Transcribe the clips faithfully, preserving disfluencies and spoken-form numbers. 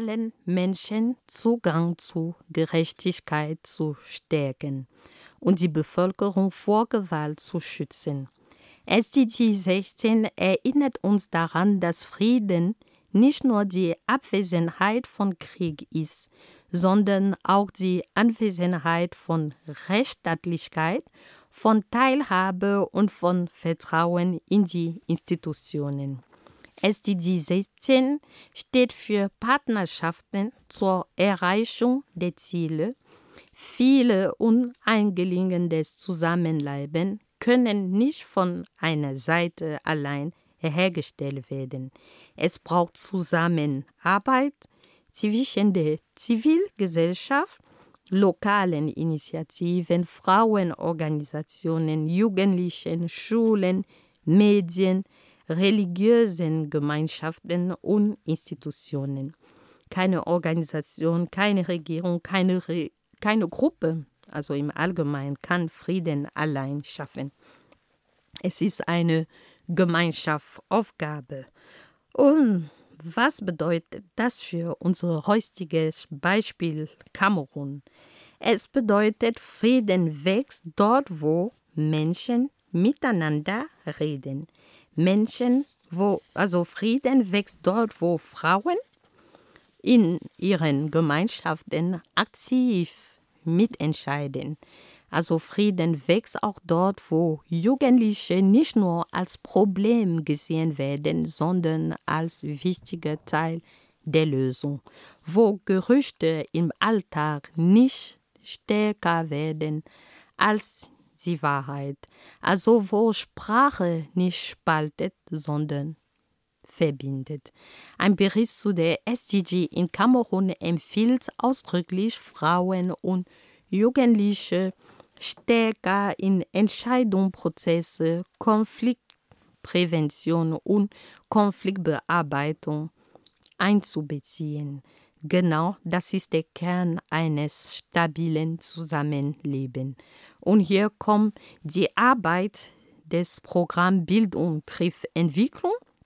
allen Menschen Zugang zu Gerechtigkeit zu stärken und die Bevölkerung vor Gewalt zu schützen. S D G sechzehn erinnert uns daran, dass Frieden nicht nur die Abwesenheit von Krieg ist, sondern auch die Anwesenheit von Rechtsstaatlichkeit, von Teilhabe und von Vertrauen in die Institutionen. S D G sechzehn steht für Partnerschaften zur Erreichung der Ziele. Viele uneingelingendes Zusammenleben können nicht von einer Seite allein hergestellt werden. Es braucht Zusammenarbeit zwischen der Zivilgesellschaft, lokalen Initiativen, Frauenorganisationen, Jugendlichen, Schulen, Medien, religiösen Gemeinschaften und Institutionen. Keine Organisation, keine Regierung, keine, Re- keine Gruppe, also im Allgemeinen, kann Frieden allein schaffen. Es ist eine Gemeinschaftsaufgabe. Und was bedeutet das für unser heutiges Beispiel Kamerun? Es bedeutet, Frieden wächst dort, wo Menschen miteinander reden. Menschen, wo, also Frieden wächst dort, wo Frauen in ihren Gemeinschaften aktiv mitentscheiden. Also Frieden wächst auch dort, wo Jugendliche nicht nur als Problem gesehen werden, sondern als wichtiger Teil der Lösung. Wo Gerüchte im Alltag nicht stärker werden als die Wahrheit. Also wo Sprache nicht spaltet, sondern verbindet. Ein Bericht zu der S D G in Kamerun empfiehlt ausdrücklich, Frauen und Jugendliche stärker in Entscheidungsprozesse, Konfliktprävention und Konfliktbearbeitung einzubeziehen. Genau das ist der Kern eines stabilen Zusammenlebens. Und hier kommt die Arbeit des Programms Bildung trifft Entwicklung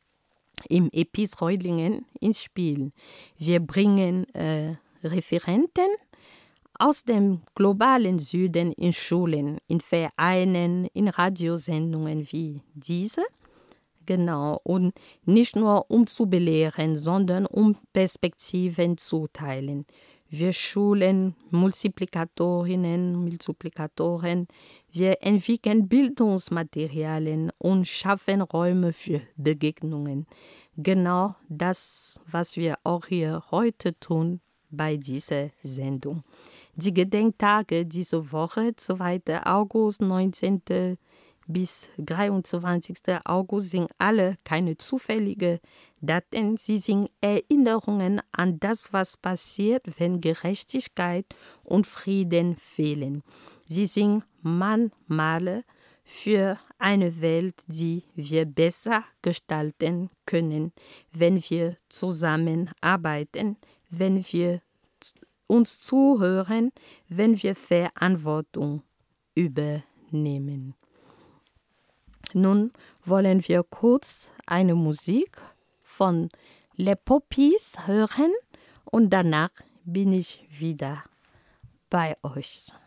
im E P I S Reutlingen ins Spiel. Wir bringen äh, Referenten aus dem globalen Süden in Schulen, in Vereinen, in Radiosendungen wie diese. Genau, und nicht nur um zu belehren, sondern um Perspektiven zu teilen. Wir schulen Multiplikatorinnen, Multiplikatoren, wir entwickeln Bildungsmaterialien und schaffen Räume für Begegnungen. Genau das, was wir auch hier heute tun bei dieser Sendung. Die Gedenktage diese Woche, zweiter August, neunzehnten bis dreiundzwanzigsten August, sind alle keine zufälligen Daten. Sie sind Erinnerungen an das, was passiert, wenn Gerechtigkeit und Frieden fehlen. Sie sind Mahnmale für eine Welt, die wir besser gestalten können, wenn wir zusammenarbeiten, wenn wir uns zuhören, wenn wir Verantwortung übernehmen. Nun wollen wir kurz eine Musik von Les Poppies hören und danach bin ich wieder bei euch.